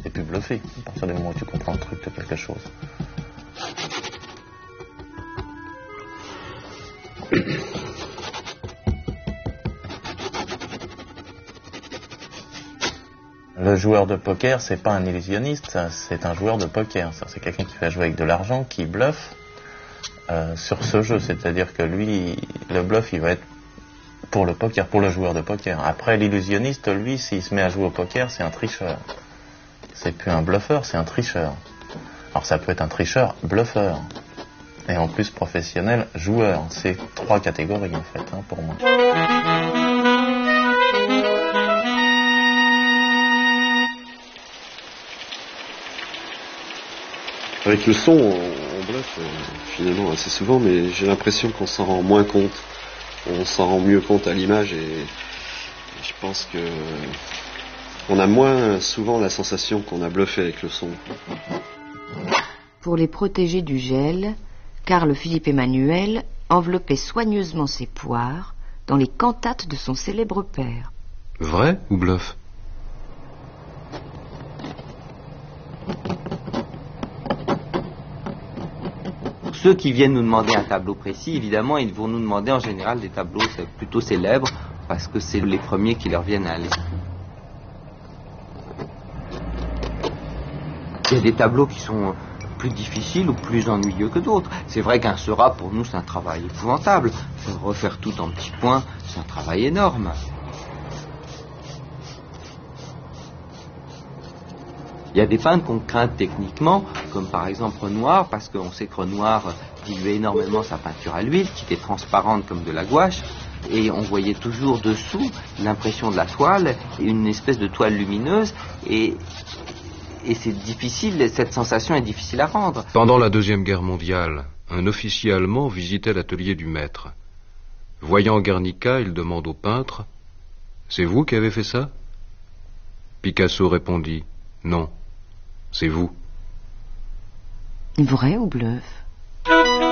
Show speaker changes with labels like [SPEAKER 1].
[SPEAKER 1] et puis bluffer. À partir du moment où tu comprends le truc de quelque chose. Le joueur de poker, c'est pas un illusionniste, c'est un joueur de poker. C'est quelqu'un qui va jouer avec de l'argent, qui bluffe sur ce jeu. C'est-à-dire que lui, le bluff, il va être pour le poker, pour le joueur de poker. Après, l'illusionniste, lui, s'il se met à jouer au poker, c'est un tricheur. C'est plus un bluffeur, c'est un tricheur. Alors ça peut être un tricheur bluffeur. Et en plus professionnel joueur. C'est 3 catégories en fait, pour moi.
[SPEAKER 2] Avec le son, on bluffe finalement assez souvent, mais j'ai l'impression qu'on s'en rend moins compte. On s'en rend mieux compte à l'image et je pense que on a moins souvent la sensation qu'on a bluffé avec le son.
[SPEAKER 3] Pour les protéger du gel, Carl Philippe Emmanuel enveloppait soigneusement ses poires dans les cantates de son célèbre père.
[SPEAKER 4] Vrai ou bluff?
[SPEAKER 5] Ceux qui viennent nous demander un tableau précis, évidemment, ils vont nous demander en général des tableaux plutôt célèbres, parce que c'est les premiers qui leur viennent à l'esprit. Il y a des tableaux qui sont plus difficiles ou plus ennuyeux que d'autres. C'est vrai qu'un Seurat, pour nous, c'est un travail épouvantable. Refaire tout en petits points, c'est un travail énorme. Il y a des peintres qu'on craint techniquement, comme par exemple Renoir, parce qu'on sait que Renoir diluait énormément sa peinture à l'huile, qui était transparente comme de la gouache, et on voyait toujours dessous l'impression de la toile, une espèce de toile lumineuse, et c'est difficile, cette sensation est difficile à rendre.
[SPEAKER 4] Pendant la Deuxième Guerre mondiale, un officier allemand visitait l'atelier du maître. Voyant Guernica, il demande au peintre « C'est vous qui avez fait ça ?» Picasso répondit « Non, c'est vous. »
[SPEAKER 3] Vrai ou bluff?